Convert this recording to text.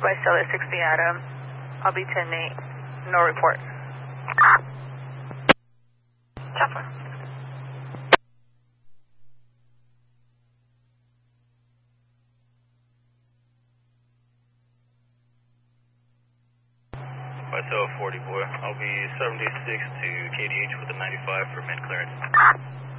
by Stellar 60 Adam. I'll be 10-8. No report. Chopper. Myself 40 boy. I'll be 76 to KDH with a 95 for mid clearance.